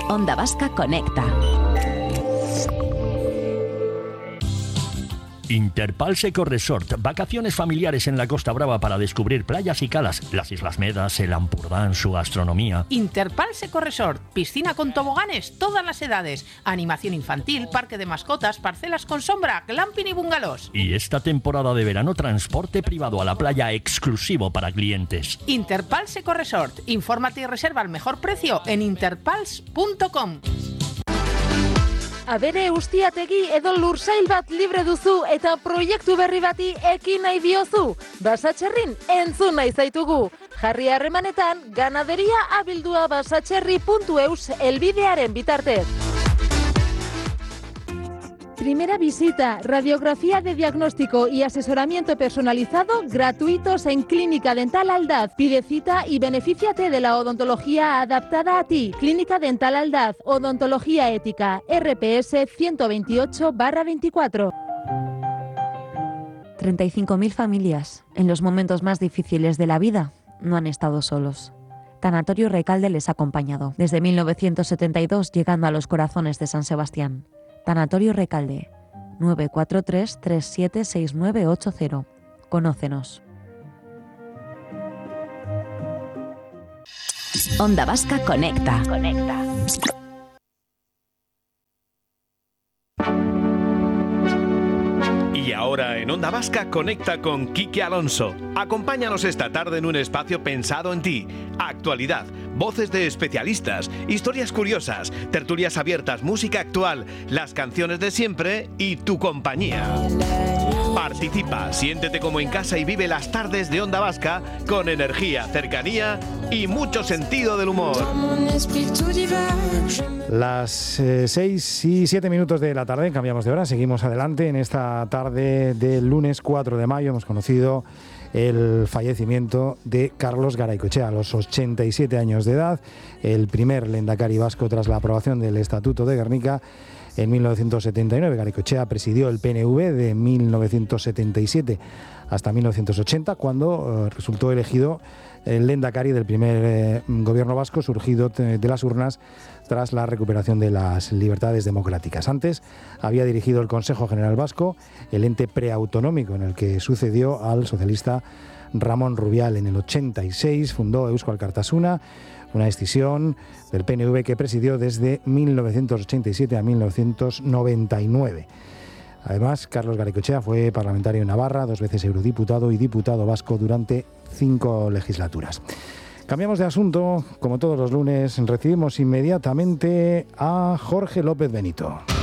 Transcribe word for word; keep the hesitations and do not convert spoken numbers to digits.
Onda Vasca Conecta. Interpals Eco Resort, vacaciones familiares en la Costa Brava para descubrir playas y calas, las Islas Medas, el Ampurdán, su gastronomía. Interpals Eco Resort, piscina con toboganes, todas las edades, animación infantil, parque de mascotas, parcelas con sombra, glamping y bungalows. Y esta temporada de verano, transporte privado a la playa exclusivo para clientes. Interpals Eco Resort, infórmate y reserva al mejor precio en interpals punto com. Abere ustiategi edo lursail bat libre duzu eta proiektu berri bati ekin nahi diozu. Basatxerrin entzun nahi zaitugu. Jarri harremanetan ganaderia abildua basatxerri puntu eus elbidearen bitartez. Primera visita, radiografía de diagnóstico y asesoramiento personalizado gratuitos en Clínica Dental Aldaz. Pide cita y benefíciate de la odontología adaptada a ti. Clínica Dental Aldaz, odontología ética, R P S ciento veintiocho barra veinticuatro. treinta y cinco mil familias, en los momentos más difíciles de la vida, no han estado solos. Tanatorio Recalde les ha acompañado, desde mil novecientos setenta y dos, llegando a los corazones de San Sebastián. Tanatorio Recalde, nueve cuatro tres, tres siete seis nueve ocho cero. Conócenos. Onda Vasca Conecta. Conecta. Y ahora en Onda Vasca conecta con Quique Alonso. Acompáñanos esta tarde en un espacio pensado en ti. Actualidad, voces de especialistas, historias curiosas, tertulias abiertas, música actual, las canciones de siempre y tu compañía. Participa, siéntete como en casa y vive las tardes de Onda Vasca con energía, cercanía y mucho sentido del humor. Las eh, seis y siete minutos de la tarde, cambiamos de hora, seguimos adelante. En esta tarde del lunes cuatro de mayo hemos conocido el fallecimiento de Carlos Garaycochea a los ochenta y siete años de edad, el primer lehendakari vasco tras la aprobación del Estatuto de Gernika en mil novecientos setenta y nueve. Garaycochea presidió el P N V de mil novecientos setenta y siete hasta mil novecientos ochenta, cuando eh, resultó elegido el lehendakari del primer eh, gobierno vasco surgido de las urnas tras la recuperación de las libertades democráticas. Antes había dirigido el Consejo General Vasco, el ente preautonómico en el que sucedió al socialista Ramón Rubial. En el ochenta y seis fundó Eusko Alkartasuna, una escisión del P N V que presidió desde mil novecientos ochenta y siete a mil novecientos noventa y nueve. Además, Carlos Garaycochea fue parlamentario en Navarra, dos veces eurodiputado y diputado vasco durante cinco legislaturas. Cambiamos de asunto. Como todos los lunes, recibimos inmediatamente a Jorge López Benito.